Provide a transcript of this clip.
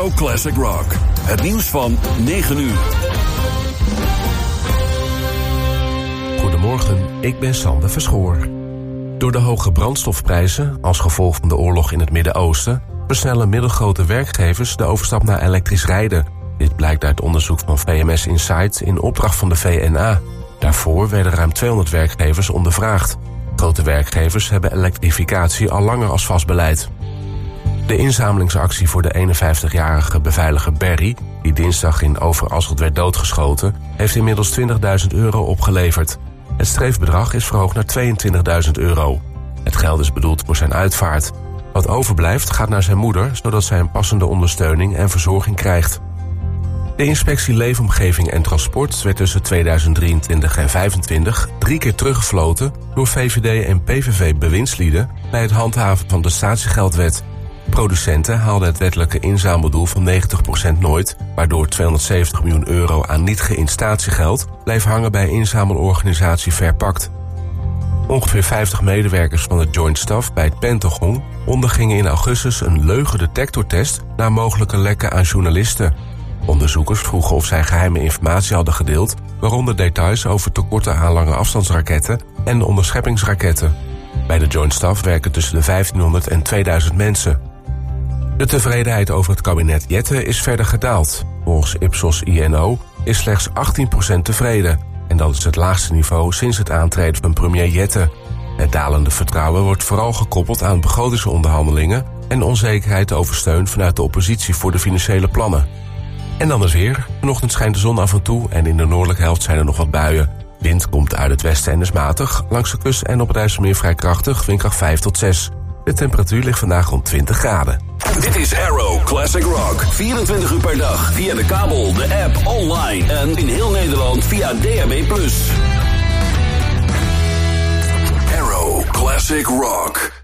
Arrow Classic Rock. Het nieuws van 9 uur. Goedemorgen, ik ben Sander Verschoor. Door de hoge brandstofprijzen, als gevolg van de oorlog in het Midden-Oosten, versnellen middelgrote werkgevers de overstap naar elektrisch rijden. Dit blijkt uit onderzoek van VMS Insight in opdracht van de VNA. Daarvoor werden ruim 200 werkgevers ondervraagd. Grote werkgevers hebben elektrificatie al langer als vast beleid. De inzamelingsactie voor de 51-jarige beveiliger Barry, die dinsdag in Overasselt werd doodgeschoten, heeft inmiddels €20.000 opgeleverd. Het streefbedrag is verhoogd naar €22.000. Het geld is bedoeld voor zijn uitvaart. Wat overblijft gaat naar zijn moeder, zodat zij een passende ondersteuning en verzorging krijgt. De inspectie Leefomgeving en Transport werd tussen 2023 en 2025 3 keer teruggefloten door VVD en PVV-bewindslieden bij het handhaven van de statiegeldwet. Producenten haalden het wettelijke inzameldoel van 90% nooit, waardoor €270 miljoen aan niet geïnd statiegeld bleef hangen bij inzamelorganisatie Verpakt. Ongeveer 50 medewerkers van de Joint Staff bij het Pentagon ondergingen in augustus een leugendetectortest na mogelijke lekken aan journalisten. Onderzoekers vroegen of zij geheime informatie hadden gedeeld, waaronder details over tekorten aan lange afstandsraketten en onderscheppingsraketten. Bij de Joint Staff werken tussen de 1500 en 2000 mensen. De tevredenheid over het kabinet Jette is verder gedaald. Volgens Ipsos INO is slechts 18% tevreden. En dat is het laagste niveau sinds het aantreden van premier Jette. Het dalende vertrouwen wordt vooral gekoppeld aan begrotingsonderhandelingen en onzekerheid over steun vanuit de oppositie voor de financiële plannen. En dan het weer. Vanochtend schijnt de zon af en toe en in de noordelijke helft zijn er nog wat buien. Wind komt uit het westen en is matig. Langs de kust en op het IJsselmeer vrij krachtig, windkracht 5 tot 6. De temperatuur ligt vandaag rond 20 graden. Dit is Arrow Classic Rock. 24 uur per dag via de kabel, de app, online en in heel Nederland via DAB+. Arrow Classic Rock.